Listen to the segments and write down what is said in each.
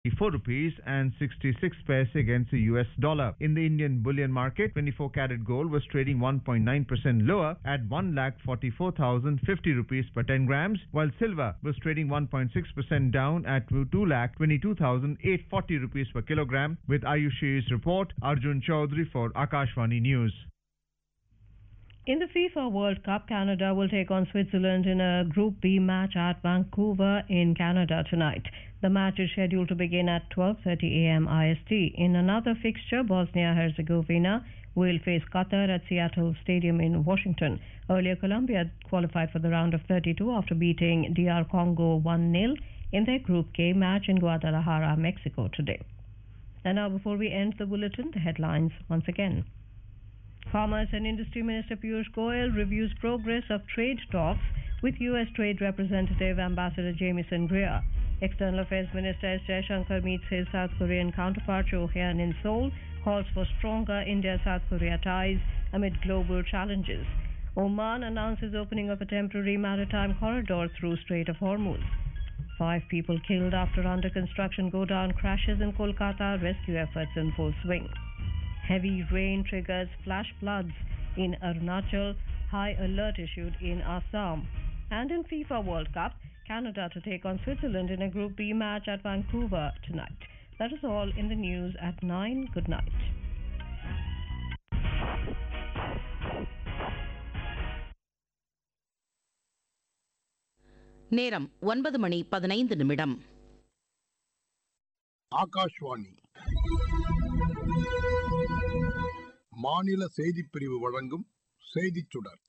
84 rupees and 66 paise against the US dollar. In the Indian bullion market, 24 karat gold was trading 1.9% lower at 1,44,050 rupees per 10 grams, while silver was trading 1.6% down at 2,22,840 rupees per kilogram. With Ayushi's report, Arjun Chaudhary for Akashvani News. In the FIFA World Cup, Canada will take on Switzerland in a Group B match at Vancouver in Canada tonight. The match is scheduled to begin at 12:30 a.m. IST. In another fixture, Bosnia-Herzegovina will face Qatar at Seattle Stadium in Washington. Earlier, Colombia qualified for the round of 32 after beating DR Congo 1-0 in their Group K match in Guadalajara, Mexico today. And now, before we end the bulletin, the headlines once again. Commerce and Industry Minister Piyush Goyal reviews progress of trade talks with U.S. Trade Representative Ambassador Jamieson Greer. External Affairs Minister S. Jaishankar meets his South Korean counterpart Cho Hyun in Seoul, calls for stronger India-South Korea ties amid global challenges. Oman announces opening of a temporary maritime corridor through Strait of Hormuz. 5 people killed after under-construction godown crashes in Kolkata, rescue efforts in full swing. Heavy rain triggers flash floods in Arunachal, high alert issued in Assam. And in FIFA World Cup, Canada to take on Switzerland in a Group B match at Vancouver tonight. That is all in the news at 9. Good night. நேரம் 9:15 ஆகாஷ்வாணி மாநில செய்திப் பிரிவு வழங்கும் செய்திச் சுடர்.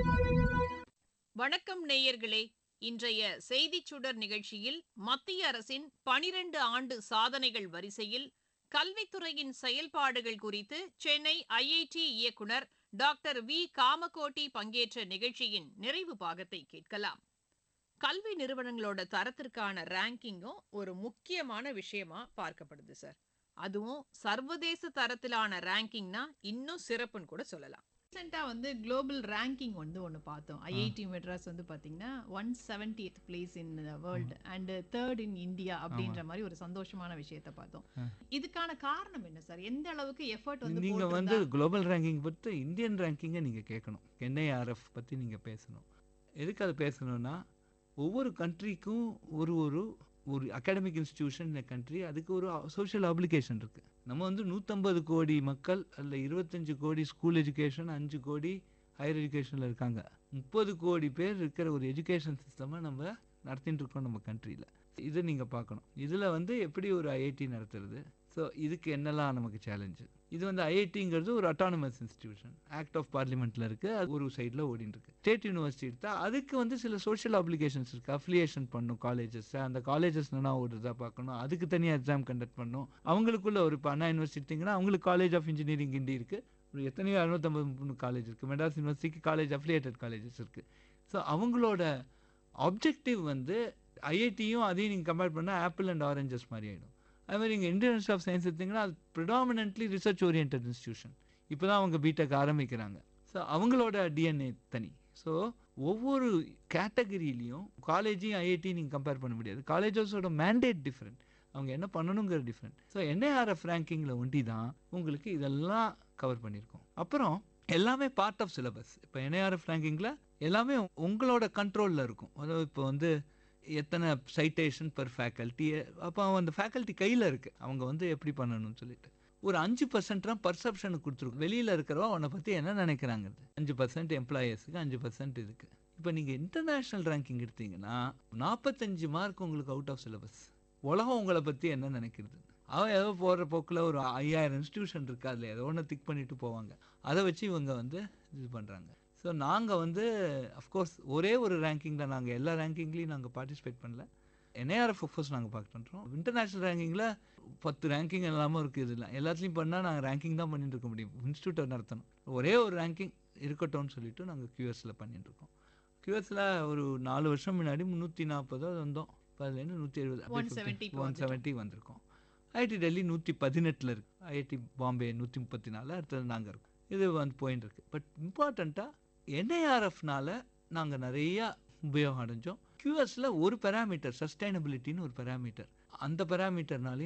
வணக்கம் நேயர்களே. இன்றைய செய்திச் சுடர் நிகழ்ச்சியில் மத்திய அரசின் 12 ஆண்டு சாதனைகள் வரிசையில் கல்வித்துறையின் செயல்பாடுகள் குறித்து சென்னை ஐஐடி இயக்குனர் டாக்டர் வி காமகோட்டி பங்கேற்ற நிகழ்ச்சியின் நிறைவு பாகத்தை கேட்கலாம். கல்வி நிறுவனங்களோட தரத்திற்கான ரேங்கிங்கும் ஒரு முக்கியமான விஷயமா பார்க்கப்படுது சார். அதுவும் சர்வதேச தரத்திலான ரேங்கிங்னா இன்னும் சிறப்புன்னு கூட சொல்லலாம். ரீசெண்டா குளோபல் ரேங்கிங் ஒன்று பார்த்தோம். ஐஐடி மெட்ராஸ் பாத்தீங்கன்னா 170th place in world and 3rd in India அப்படின்ற மாதிரி ஒரு சந்தோஷமான விஷயத்தை பார்த்தோம். இதுக்கான காரணம் என்ன சார்? எந்த அளவுக்கு எஃபர்ட் நீங்க குளோபல் ரேங்கிங் பத்தி இந்தியன் ரேங்கிங்கை நீங்க கேட்கணும். NIRF பத்தி நீங்க பேசணும். எதுக்கு அதை பேசணும்னா, ஒவ்வொரு கண்ட்ரிக்கும் ஒரு அகாடமிக் இன்ஸ்டிடியூஷன் இந்த கண்ட்ரி, அதுக்கு ஒரு சோஷியல் ஆப்ளிகேஷன் இருக்குது. நம்ம 150 கோடி மக்கள், அதில் 25 கோடி ஸ்கூல் எஜுகேஷன், 5 கோடி ஹையர் எஜுகேஷனில் இருக்காங்க. 30 கோடி பேர் இருக்கிற ஒரு எஜுகேஷன் சிஸ்டமை நம்ம நடத்திட்டு இருக்கோம் நம்ம கண்ட்ரியில். இதை நீங்கள் பார்க்கணும். இதில் எப்படி ஒரு ஐஐடி நடத்துறது, ஸோ இதுக்கு என்னெல்லாம் நமக்கு சேலஞ்சு. இது ஐஐடிங்கிறது ஒரு அட்டானமஸ் இன்ஸ்டிடியூஷன், ஆக்ட் ஆஃப் பார்லிமெண்ட்டில் இருக்குது. அது ஒரு சைடில் ஓடின்னு இருக்கு. ஸ்டேட் யூனிவர்சிட்டி எடுத்தால் அதுக்கு சில சோஷியல் ஆப்ளிகேஷன்ஸ் இருக்குது. அஃபிலியேஷன் பண்ணும் காலேஜஸ், அந்த காலேஜஸ் என்ன ஓடுறதா பார்க்கணும். அதுக்கு தனியாக எக்ஸாம் கண்டக்ட் பண்ணணும். அவங்களுக்குள்ள ஒரு இப்போ அண்ணா யூனிவர்சிட்டிங்கன்னா அவங்களுக்கு காலேஜ் ஆஃப் இன்ஜினியரிங் கிண்டி இருக்குது. ஒரு எத்தனையோ 653 காலேஜ் இருக்குது. மெட்ராஸ் யூனிவர்சிட்டிக்கு காலேஜ் அஃபிலியேட்டட் காலேஜஸ் இருக்குது. ஸோ அவங்களோட ஆப்ஜெக்டிவ் ஐஐடியும் அதையும் நீங்கள் கம்பேர் பண்ணால் ஆப்பிள் அண்ட் ஆரஞ்சஸ் மாதிரி ஆகிடும். அதுமாதிரி இங்கே இந்தியன் இன்ஸ்டியூட் ஆஃப் சயின்ஸ் எடுத்திங்கன்னா அது ப்ரிடாமினன்ட்லி ரிசர்ச் ஓரியன்ட் இன்ஸ்டியூஷன். இப்போ தான் அவங்க பிடெக் ஆரம்பிக்கிறாங்க. ஸோ அவங்களோட டிஎன்ஏ தனி. ஸோ ஒவ்வொரு கேட்டகரியிலையும் காலேஜையும் ஐஐடியும் நீங்கள் கம்பேர் பண்ண முடியாது. காலேஜஸோட மேண்டேட் டிஃப்ரெண்ட், அவங்க என்ன பண்ணணுங்கிற டிஃப்ரெண்ட். ஸோ NIRF ரேங்கிங்கில் ஒண்டி தான் உங்களுக்கு இதெல்லாம் கவர் பண்ணியிருக்கோம். அப்புறம் எல்லாமே பார்ட் ஆஃப் சிலபஸ். இப்போ NIRF ரேங்கிங்கில் எல்லாமே உங்களோட கண்ட்ரோலில் இருக்கும். அதாவது இப்போ எத்தனை சைட்டேஷன் பர் ஃபேக்கல்ட்டி, அப்போ அந்த ஃபேக்கல்ட்டி கையில் இருக்குது. அவங்க எப்படி பண்ணணும்னு சொல்லிட்டு ஒரு 5% தான் பர்செப்ஷனுக்கு கொடுத்துருக்கும். வெளியில் இருக்கிறவா அவனை பற்றி என்ன நினைக்கிறாங்க. 5% எம்ப்ளாயர்ஸுக்கு, 5% இருக்குது. இப்போ நீங்கள் இன்டர்நேஷ்னல் ரேங்கிங் எடுத்தீங்கன்னா 45 மார்க் உங்களுக்கு அவுட் ஆஃப் சிலபஸ். உலகம் உங்களை பற்றி என்ன நினைக்கிறது. அவன் ஏதோ போகிற போக்கில் ஒரு 5000 இன்ஸ்டியூஷன் இருக்குது, அதில் ஏதோ ஒன்று திக் பண்ணிட்டு போவாங்க. அதை வச்சு இவங்க இது பண்ணுறாங்க. ஸோ நாங்கள் அஃப்கோர்ஸ் ஒரே ஒரு ரேங்கிங்கில் நாங்கள் எல்லா ரேங்கிங்லேயும் நாங்கள் பார்ட்டிசிபேட் பண்ணல. NIRF ஃபோர்ஸ் நாங்கள் பார்க்க பண்ணுறோம். இன்டர்நேஷ்னல் ரேங்கிங்கில் 10 ரேங்கிங் எல்லாமே இருக்குது. இல்லை எல்லாத்துலேயும் பண்ணால் நாங்கள் ரேங்கிங் தான் பண்ணிட்டு இருக்க முடியும். இன்ஸ்டியூட்டை நடத்தணும். ஒரே ஒரு ரேங்கிங் இருக்கட்டும்னு சொல்லிட்டு நாங்கள் QSல பண்ணிட்டு இருக்கோம். QSல ஒரு 4 வருஷம் முன்னாடி 340 வந்தோம். இப்போ அதுலேருந்து 170 வந்திருக்கோம். ஐஐடி டெல்லி 118 இருக்குது. ஐஐடி பாம்பே 134, அடுத்தது நாங்கள் இருக்கோம். இது போயின்னு இருக்கு. பட் இம்பார்ட்டண்ட்டாக NIRFனால நாங்கள் நிறையா உபயோகம் அடைஞ்சோம். QSல ஒரு பேராமீட்டர், சஸ்டைனபிலிட்டின்னு ஒரு பேராமீட்டர், அந்த பேராமீட்டர்னாலே